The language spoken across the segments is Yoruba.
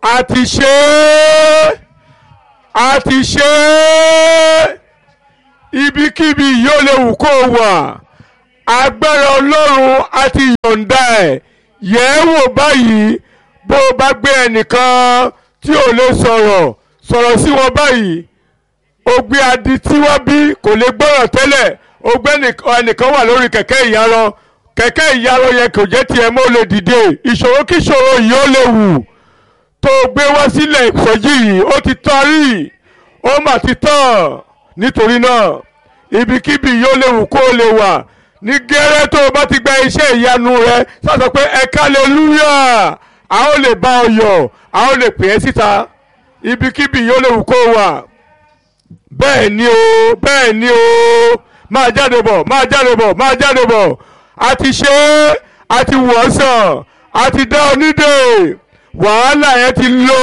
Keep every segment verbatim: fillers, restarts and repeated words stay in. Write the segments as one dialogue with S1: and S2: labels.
S1: a ti ṣe é a ti ṣe é ibikíbi yóò lè wù kó wà agbára ọlọ́run a ti yọ̀ǹda ẹ̀ yẹ̀ ẹ́ wò báyìí bó o bá gbé ẹnìkan tí ò lè sọ̀rọ̀ sọ̀rọ̀ sí wọn báyìí ó gbé adi tí wọ́n bí kò lè gbọ́rọ̀ tẹ́lẹ̀ ó gbé ẹnìkan wà lórí kẹ̀kẹ́ ìyarọ kẹ̀kẹ́ ìyarọ yẹn kò jẹ́ tiẹ̀ mọ́ lè dìde ìṣòro kí ìṣòro yìí ó lè wù tó gbé wá sílẹ̀ ìsọjí yìí ó ti tán rí ó mà ti tán nítorí náà ibikíbi yóò lè wù kó lè wà ní gẹ́rẹ́ tó o bá ti gba iṣẹ́ ìyanu rẹ sọ pé ẹ hallelujah a ó lè bá ọ yọ̀ a ó lè pè é síta ibikíbi yóò lè wù kó wà bẹ́ẹ̀ ni o bẹ́ẹ̀ ni o máa jáde bọ̀ máa jáde bọ̀ máa jáde bọ̀ a ti ṣe é a ti wọ̀ sàn a ti dá ọ nídè wàhálà yẹn ti lọ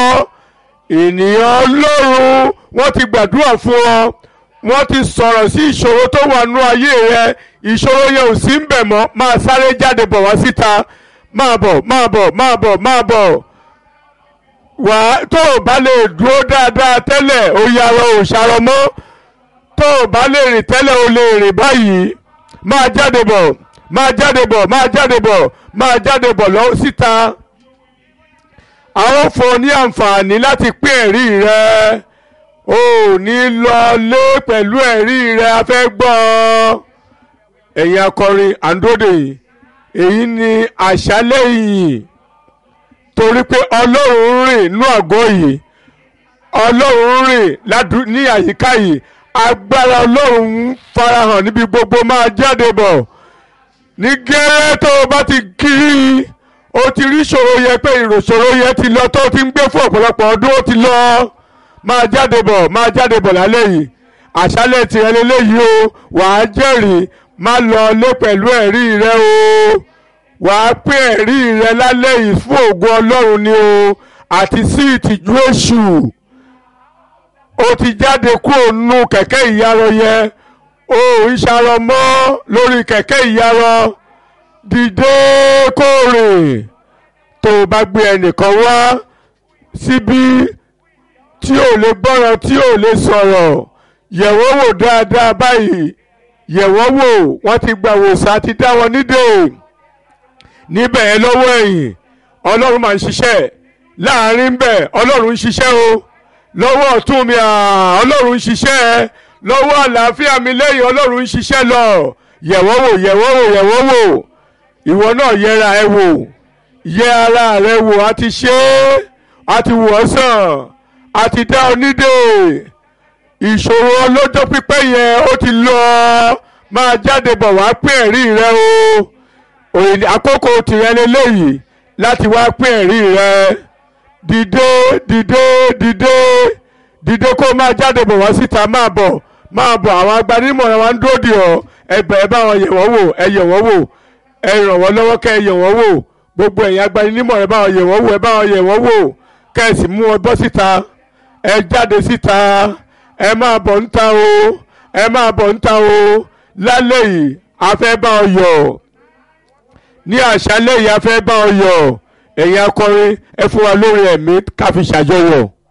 S1: ènìyàn Ọlọ́run wọ́n ti gbàdúrà fún ọ wọ́n ti sọ̀rọ̀ sí ìṣòro tó wà nú ayé rẹ ìṣòro yẹn ò sí ń bẹ̀ mọ́ máa sáré jáde bọ̀ wá síta máa bọ̀ máa bọ̀ máa bọ̀ máa bọ̀ wà tó o bá lè dúró dáadáa tẹ́lẹ̀ o yàrá o ṣàrọ̀ mọ́ tó o bá lè rìn tẹ́lẹ̀ o lè rìn báyìí máa jáde bọ̀ máa jáde bọ̀ máa jáde bọ̀ máa jáde bọ̀ lọ síta àwọn fún ọ ní àǹfààní láti pín ẹ̀rí rẹ o ò ní lọ lé pẹ̀lú ẹ̀rí rẹ a fẹ́ gbọ́ ẹ̀yin akọrin àndóde èyí ni àṣálẹ́ yìí torí pé ọlọ́run rìn nínú àgọ́ yìí ọlọ́run rìn ní àyíká yìí agbára ọlọ́run farahàn níbi gbogbo máa jáde bọ̀ ní gẹ́rẹ́ tó o bá ti kiri o ti rí ṣòro yẹ pé ìròṣòro yẹ ti lọ tó ti ń gbé fún ọ̀pọ̀lọpọ̀ ọdún ó ti lọ máa jáde bọ̀ máa jáde bọ̀ lálẹ́ yìí àṣálẹ́ tirẹ̀ lélẹ́yìí o wàá jẹ́rìí má lọ lé pẹ̀lú ẹ̀rí rẹ o wàá pé ẹ̀rí rẹ lálẹ́ yìí fún ògo ọlọ́run ni o àti sí ìtìjú èṣù o ti jáde kúrò nínú kẹ̀kẹ́ ìyarọ yẹn o ń ṣarọ mọ́ lórí kẹ̀kẹ́ ìyarọ dìde kó rìn tó o bá gbé ẹnìkan wá síbí tí ò lè gbọ́rọ̀ tí ò lè sọ̀rọ̀ yẹ̀wọ́ wò dáadáa báyìí yẹ̀wọ́ wò wọ́n ti gbà wòsàn àti dá wọn nídè níbẹ̀ ẹ lọ́wọ́ ẹ̀yìn ọlọ́run máa ń ṣiṣẹ́ láàrin bẹ̀ ọlọ́run ń ṣiṣẹ́ o lọ́wọ́ ọ̀tún mi ọlọ́run ń ṣiṣẹ́ lọ́wọ́ àlàáfíà mi lẹ́yìn ọlọ́run ń ṣiṣẹ́ lọ yẹ̀wọ́ wò yẹ̀wọ́ wò yẹ̀wọ́ wò ìwọ náà yẹra ẹ wò yẹ ara rẹ wò a ti ṣe é a ti wò ọ́ sàn a ti dá ọ nídè ìṣòro ọlọ́jọ́ pípẹ́ yẹn ó ti lọ máa jáde bọ̀ wá pín ẹ̀rí rẹ o àkókò tìrẹ lélẹ́yìí láti wá pín ẹ̀rí rẹ dìde dìde dìde dìde kó máa jáde bọ̀ wá síta máa bọ̀ máa bọ̀ àwọn agbanimọ̀ràn wa ń dúró dì ọ́ ẹgbẹ́ ẹ bá wọn yẹ̀ wọ́n wò ẹ yẹ̀ wọ́n wò ẹ ràn wọ́n lọ́wọ́ kẹ́ ẹ yẹ̀ wọ́n wò gbogbo ẹ̀yin agbanimọ̀ràn ẹ bá wọn yẹ̀ wọ́n wò ẹ bá wọn yẹ̀ wọ́n wò kẹ́ ẹ sì mú wọn bọ́ síta ẹ jáde síta ẹ máa bọ̀ ń ta o ẹ máa bọ̀ ń ta o lálẹ́ yìí a fẹ́ bá ọ yọ̀ ní àṣálẹ́ yìí a fẹ́ bá ọ yọ̀ ẹ̀yin akọrin ẹ fún wa lórí ẹ̀mí ká fi ṣàjọyọ̀.